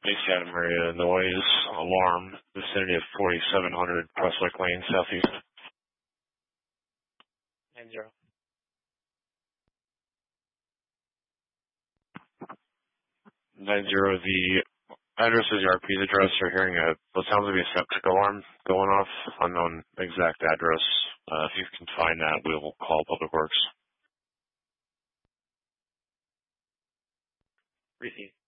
Base Santa Maria, noise, alarm, vicinity of 4700 Presswick Lane, southeast. 90. 90, the address is your RP's address. You're hearing what sounds to be a septic alarm going off. Unknown exact address. If you can find that, we'll call Public Works. Receive.